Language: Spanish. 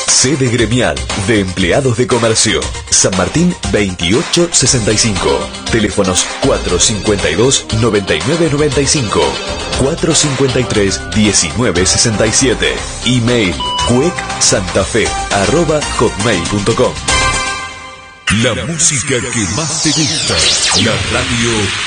Sede gremial de empleados de comercio. San Martín 2865. Teléfonos 452-9995. 453-1967. Email cuecsantafe@hotmail.com. La música que más te gusta. La radio